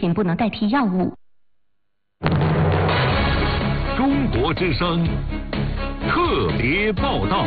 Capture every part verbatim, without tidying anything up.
品不能代替药物。 中国之声特别报道。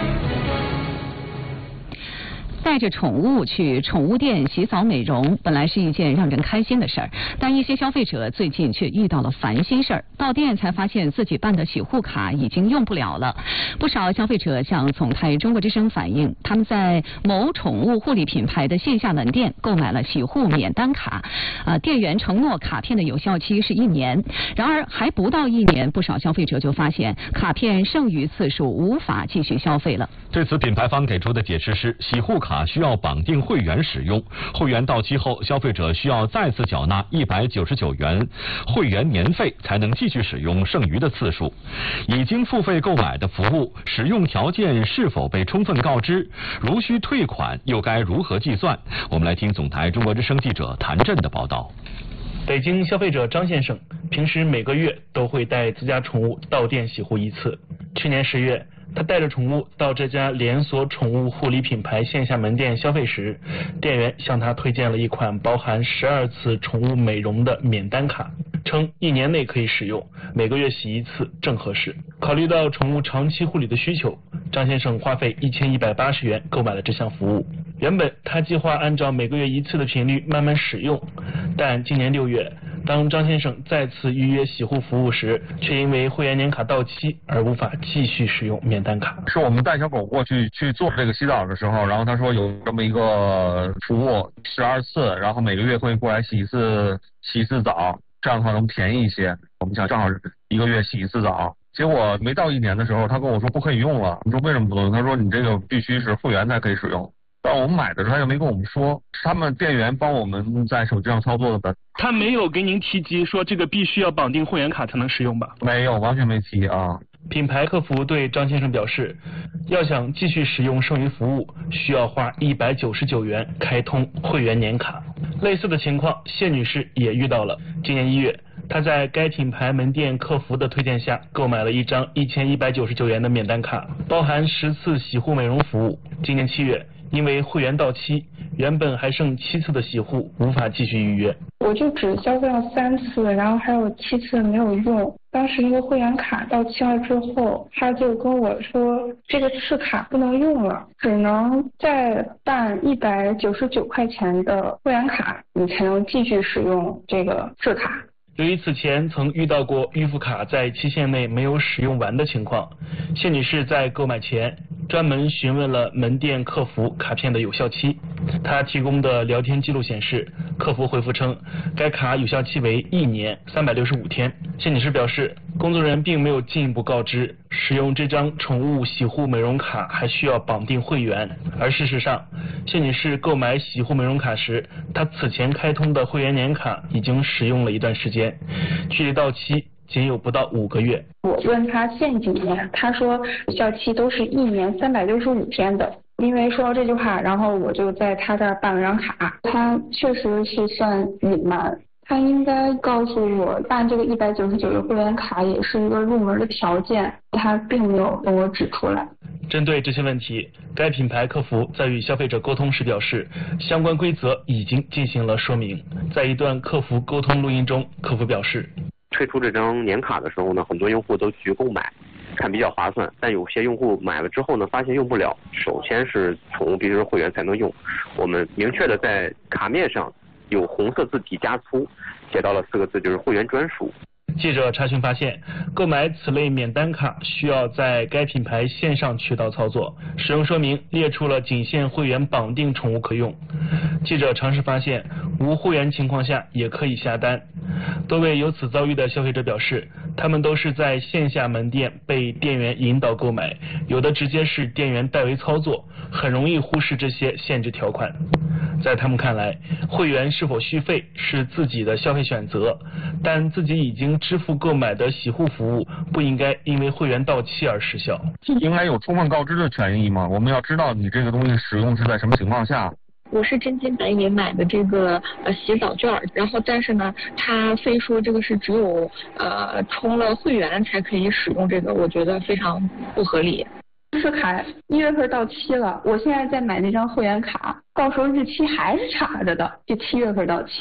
带着宠物去宠物店洗澡美容，本来是一件让人开心的事儿，但一些消费者最近却遇到了烦心事儿。到店才发现自己办的洗护卡已经用不了了。不少消费者向总台中国之声反映，他们在某宠物护理品牌的线下门店购买了洗护免单卡，呃，店员承诺卡片的有效期是一年，然而还不到一年，不少消费者就发现卡片剩余次数无法继续消费了。 对此，品牌方给出的解释是，洗护卡需要绑定会员使用，会员到期后，消费者需要再次缴纳一百九十九元会员年费，才能继续使用剩余的次数。已经付费购买的服务，使用条件是否被充分告知？如需退款，又该如何计算？我们来听总台中国之声记者谭震的报道。 北京消费者张先生平时每个月都会带自家宠物到店洗护一次。去年十月，他带着宠物到这家连锁宠物护理品牌线下门店消费时，店员向他推荐了一款包含十二次宠物美容的免单卡，称一年内可以使用，每个月洗一次正合适。考虑到宠物长期护理的需求，张先生花费一千一百八十元购买了这项服务。原本他计划按照每个月一次的频率慢慢使用，但今年六月，当张先生再次预约洗护服务时，却因为会员年卡到期而无法继续使用免单卡。 是我们带小狗过去去做这个洗澡的时候，然后他说有这么一个服务十二次，然后每个月会过来洗一次洗一次澡，这样的话能便宜一些。我们想正好一个月洗一次澡，结果没到一年的时候，他跟我说不可以用了。我说为什么不能？他说你这个必须是会员才可以使用。但我们买的时候他又没跟我们说，是他们店员帮我们在手机上操作的。 他没有给您提及说这个必须要绑定会员卡才能使用吧？ 没有，完全没提啊。 品牌客服对张先生表示，要想继续使用剩余服务，需要花一百九十九元开通会员年卡。类似的情况，谢女士也遇到了。今年一月，她在该品牌门店客服的推荐下，购买了一张一千一百九十九元的免单卡，包含十次洗护美容服务。今年七月，因为会员到期，原本还剩七次的洗护无法继续预约。 我就只消费了三次，然后还有七次没有用。当时那个会员卡到期了之后，他就跟我说这个次卡不能用了，只能再办一百九十九块钱的会员卡，你才能继续使用这个次卡。 由于此前曾遇到过预付卡在期限内没有使用完的情况，谢女士在购买前专门询问了门店客服卡片的有效期。她提供的聊天记录显示，客服回复称该卡有效期为一年三百六十五天。谢女士表示，工作人员并没有进一步告知使用这张宠物洗护美容卡还需要绑定会员，而事实上，谢女士购买洗护美容卡时，她此前开通的会员年卡已经使用了一段时间，距离到期仅有不到五个月。 我问他限几年，他说有效期都是一年三百六十五天的。因为说到这句话，然后我就在他这儿办了张卡。他确实是算隐瞒，他应该告诉我办这个一百九十九的会员卡也是一个入门的条件，他并没有跟我指出来。 针对这些问题，该品牌客服在与消费者沟通时表示，相关规则已经进行了说明。在一段客服沟通录音中，客服表示， 推出这张年卡的时候呢，很多用户都去购买，看比较划算，但有些用户买了之后呢，发现用不了。首先是宠物必须是会员才能用，我们明确的在卡面上有红色字体加粗写到了四个字，就是会员专属。 记者查询发现，购买此类免单卡需要在该品牌线上渠道操作，使用说明列出了仅限会员绑定宠物可用。记者尝试发现，无会员情况下也可以下单。多位有此遭遇的消费者表示，他们都是在线下门店被店员引导购买，有的直接是店员代为操作，很容易忽视这些限制条款。在他们看来，会员是否续费是自己的消费选择，但自己已经支付购买的洗护服务不应该因为会员到期而失效。 应该有充分告知的权益吗？我们要知道你这个东西使用是在什么情况下。 我是真金白银买的这个呃洗澡券，然后但是呢，他非说这个是只有呃充了会员才可以使用这个，我觉得非常不合理。 次卡一月份到期了，我现在在买那张会员卡，到时候日期还是插着的，就七月份到期。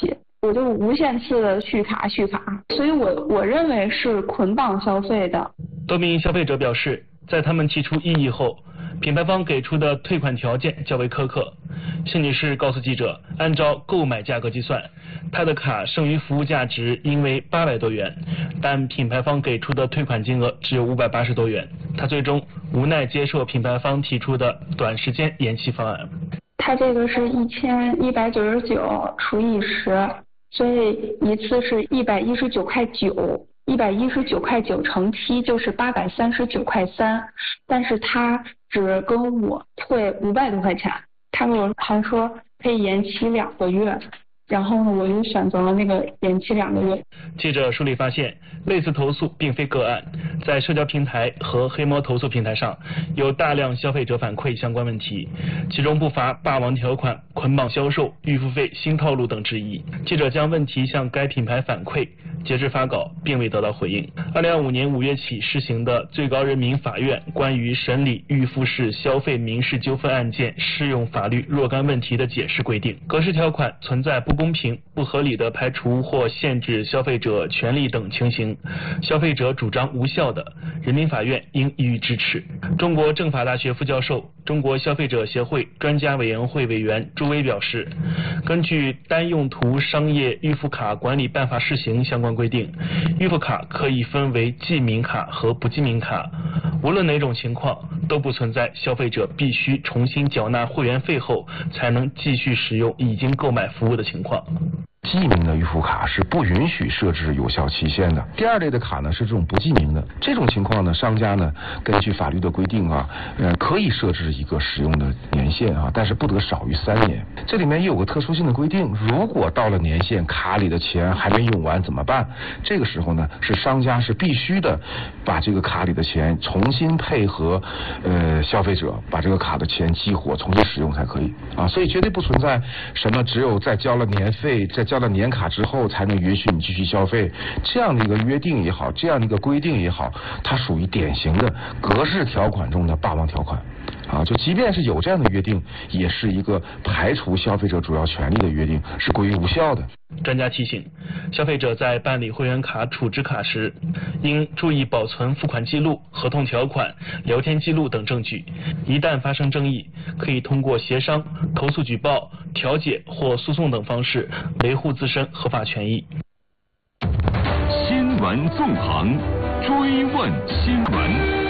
我就无限次的续卡续卡，所以我我认为是捆绑消费的。 多名消费者表示，在他们提出异议后，品牌方给出的退款条件较为苛刻。谢女士告诉记者，按照购买价格计算，她的卡剩余服务价值应为八百多元，但品牌方给出的退款金额只有五百八十多元，她最终无奈接受品牌方提出的短时间延期方案。 它这个是一千一百九十九除以十，所以一次是一百一十九块九。一百一十九块九乘七就是八百三十九块三，但是他只跟我退五百多块钱，他们还说可以延期两个月，然后呢，我就选择了那个延期两个月。 记者梳理发现，类似投诉并非个案，在社交平台和黑猫投诉平台上有大量消费者反馈相关问题，其中不乏霸王条款、捆绑销售、预付费新套路等质疑。记者将问题向该品牌反馈，截至发稿并未得到回应。二零二五年五月起施行的最高人民法院关于审理预付式消费民事纠纷案件适用法律若干问题的解释规定，格式条款存在不公平、不合理的排除或限制消费者权利等情形，消费者主张无效的，人民法院应予以支持。中国政法大学副教授、中国消费者协会专家委员会委员朱威表示，根据单用途商业预付卡管理办法试行相关规定，预付卡可以分为记名卡和不记名卡，无论哪种情况都不存在消费者必须重新缴纳会员费后才能继续使用已经购买服务的情况。 记名的预付卡是不允许设置有效期限的。第二类的卡呢是这种不记名的，这种情况呢，商家呢根据法律的规定啊，呃可以设置一个使用的年限啊，但是不得少于三年。这里面又有个特殊性的规定，如果到了年限，卡里的钱还没用完怎么办？这个时候呢，是商家是必须的把这个卡里的钱重新配合呃消费者把这个卡的钱激活重新使用才可以啊，所以绝对不存在什么只有在交了年费在交了年卡之后才能允许你继续消费，这样的一个约定也好，这样的一个规定也好，它属于典型的格式条款中的霸王条款啊，就即便是有这样的约定，也是一个排除消费者主要权利的约定，是归于无效的。 专家提醒，消费者在办理会员卡储值卡时，应注意保存付款记录、合同条款、聊天记录等证据。一旦发生争议，可以通过协商、投诉举报、调解或诉讼等方式维护自身合法权益。 新闻纵横，追问新闻。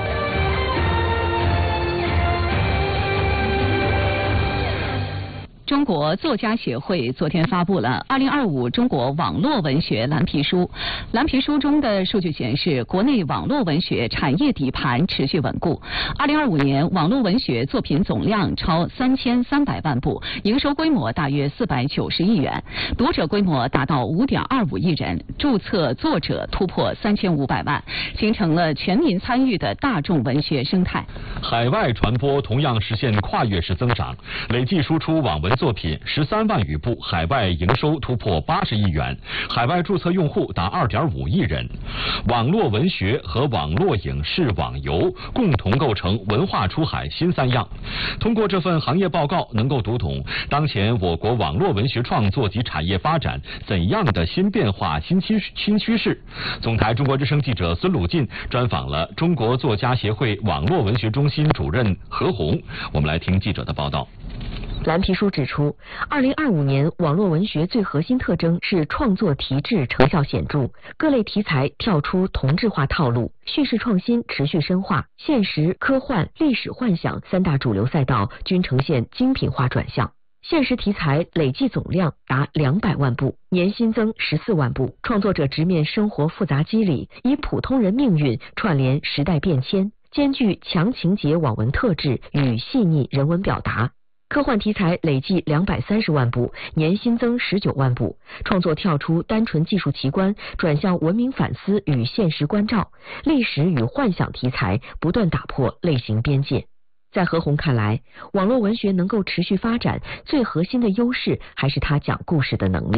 中国作家协会昨天发布了二零二五中国网络文学蓝皮书。蓝皮书中的数据显示，国内网络文学产业底盘持续稳固。二零二五年网络文学作品总量超三千三百万部，营收规模大约四百九十亿元，读者规模达到五点二五亿人，注册作者突破三千五百万，形成了全民参与的大众文学生态。 海外传播同样实现跨越式增长，累计输出网文作品十三万余部，海外营收突破八十亿元，海外注册用户达二点五亿人。网络文学和网络影视网游共同构成文化出海新三样。通过这份行业报告，能够读懂当前我国网络文学创作及产业发展怎样的新变化、新趋新趋势。总台中国之声记者孙鲁进专访了中国作家协会网络文学中心主任何红，我们来听记者的报道。 蓝皮书指出，二零二五年网络文学最核心特征是创作题质成效显著，各类题材跳出同质化套路，叙事创新持续深化，现实、科幻、历史幻想三大主流赛道均呈现精品化转向。现实题材累计总量达两百万部，年新增十四万部，创作者直面生活复杂机理，以普通人命运串联时代变迁，兼具强情节网文特质与细腻人文表达。科幻题材累计两百三十万部，年新增十九万部，创作跳出单纯技术奇观，转向文明反思与现实关照。历史与幻想题材不断打破类型边界。在何红看来，网络文学能够持续发展，最核心的优势还是它讲故事的能力。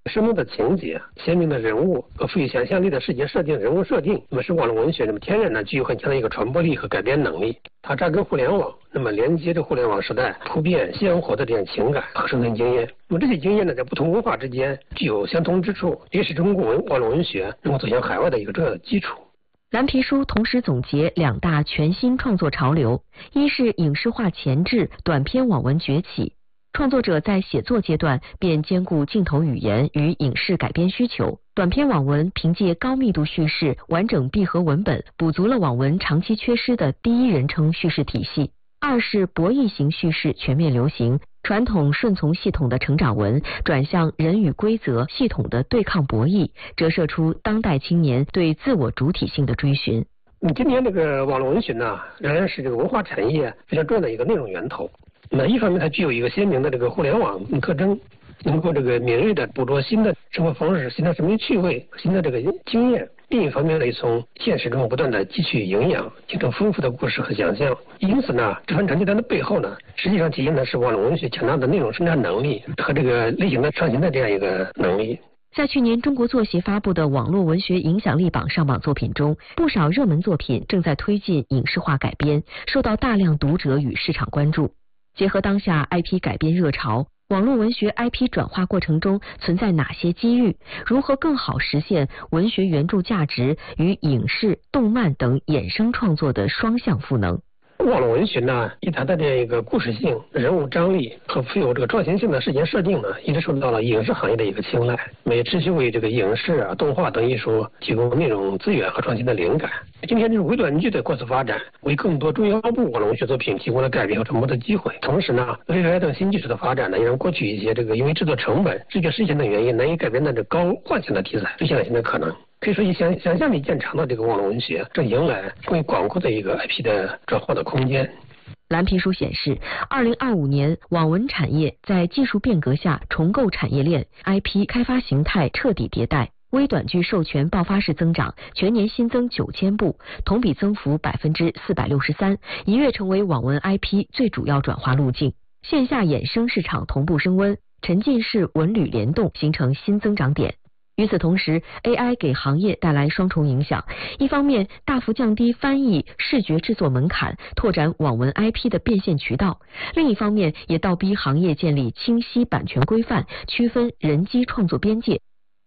生动的情节、鲜明的人物和富有想象力的世界设定、人物设定，那么使网络文学那么天然的具有很强的一个传播力和改编能力。它扎根互联网，那么连接着互联网时代普遍鲜活的这样情感和生存经验。那么这些经验呢，在不同文化之间具有相通之处，也是中国文网络文学能够走向海外的一个重要的基础。 蓝皮书同时总结两大全新创作潮流，一是影视化前置，短篇网文崛起。创作者在写作阶段便兼顾镜头语言与影视改编需求，短篇网文凭借高密度叙事、完整闭合文本，补足了网文长期缺失的第一人称叙事体系。二是博弈型叙事全面流行，传统顺从系统的成长文转向人与规则系统的对抗博弈，折射出当代青年对自我主体性的追寻。 今天这个网络文学呢，仍然是这个文化产业非常重要的一个内容源头。那一方面，它具有一个鲜明的这个互联网特征，能够这个敏锐的捕捉新的生活方式、新的生命趣味、新的这个经验；另一方面呢，也从现实中不断的汲取营养，形成丰富的故事和想象。因此呢，这番成绩单的背后呢，实际上体现的是网络文学强大的内容生产能力和这个类型的创新的这样一个能力。 在去年中国作协发布的网络文学影响力榜上榜作品中，不少热门作品正在推进影视化改编，受到大量读者与市场关注。结合当下 I P 改编热潮，网络文学 I P 转化过程中存在哪些机遇？如何更好实现文学原著价值与影视、动漫等衍生创作的双向赋能？ 网络文学呢，以它的这个故事性、人物张力和富有这个创新性的事件设定呢，一直受到了影视行业的一个青睐，也持续为这个影视啊、动画等艺术提供内容资源和创新的灵感。今天这种微短剧的快速发展，为更多中腰部网络文学作品提供了改编和传播的机会。同时呢 ，A I 等新技术的发展呢，也让过去一些这个因为制作成本、视觉实现等原因难以改编的这高幻想的题材，实现了新的可能。可以说，以想想象力见长的这个网络文学，正迎来更为广阔的一个 I P 的转化的空间。 蓝皮书显示，二零二五年网文产业在技术变革下重构产业链 ，I P 开发形态彻底迭代，微短剧授权爆发式增长，全年新增九千部，同比增幅百分之四百六十三，一跃成为网文 I P 最主要转化路径。线下衍生市场同步升温，沉浸式文旅联动形成新增长点。与此同时 ，A I 给行业带来双重影响。一方面，大幅降低翻译、视觉制作门槛，拓展网文 I P 的变现渠道；另一方面，也倒逼行业建立清晰版权规范，区分人机创作边界。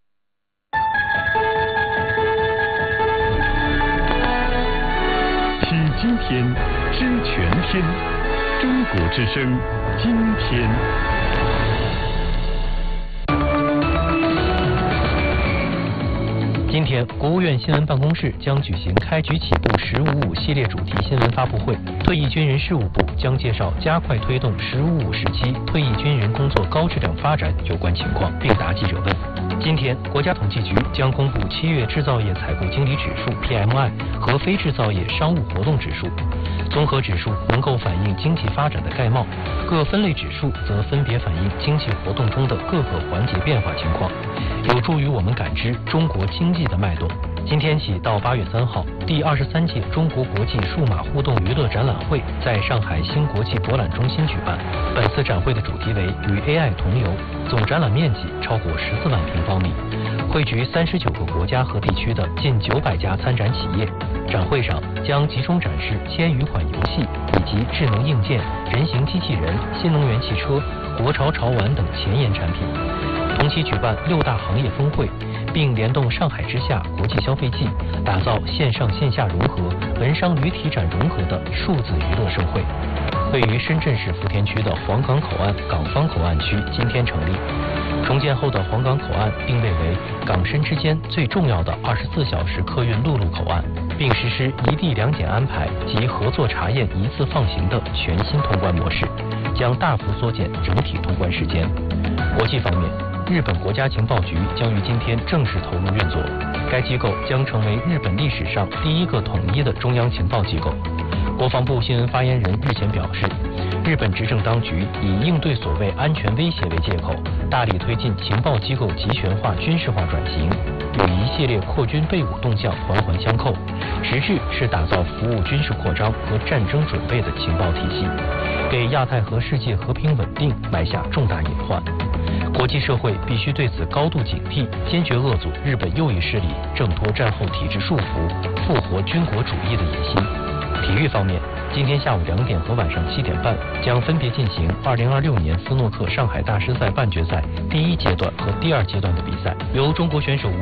听今天，知全天。中国之声，今天。 今天，国务院新闻办公室将举行开局起步“十五五”系列主题新闻发布会。退役军人事务部将介绍加快推动“十五五”时期退役军人工作高质量发展有关情况，并答记者问。今天，国家统计局将公布七月制造业采购经理指数 P M I 和非制造业商务活动指数。综合指数能够反映经济发展的概貌，各分类指数则分别反映经济活动中的各个环节变化情况，有助于我们感知中国经济的脉动。今天起到八月三号，第二十三届中国国际数码互动娱乐展览会在上海新国际博览中心举办。本次展会的主题为“与 A I 同游”，总展览面积超过十四万平方米，汇聚三十九个国家和地区的近九百家参展企业。展会上将集中展示千余款游戏以及智能硬件、人形机器人、新能源汽车、国潮潮玩等前沿产品。同期举办六大行业峰会，并联动上海之夏国际消费季，打造线上线下融合、文商旅体展融合的数字娱乐盛会。位于深圳市福田区的黄岗口岸港方口岸区今天成立。重建后的黄岗口岸并被为港深之间最重要的二十四小时客运陆路口岸，并实施一地两检安排及合作查验一次放行的全新通关模式，将大幅缩减整体通关时间。国际方面，日本国家情报局将于今天正式投入运作，该机构将成为日本历史上第一个统一的中央情报机构。国防部新闻发言人日前表示，日本执政当局以应对所谓安全威胁为借口，大力推进情报机构集权化、军事化转型，与一系列扩军备武动向环环相扣，实质是打造服务军事扩张和战争准备的情报体系，给亚太和世界和平稳定埋下重大隐患。 国际社会必须对此高度警惕，坚决遏阻日本右翼势力挣脱战后体制束缚，复活军国主义的野心。体育方面，今天下午两点和晚上七点半将分别进行二零二六年斯诺克上海大师赛半决赛第一阶段和第二阶段的比赛，由中国选手吴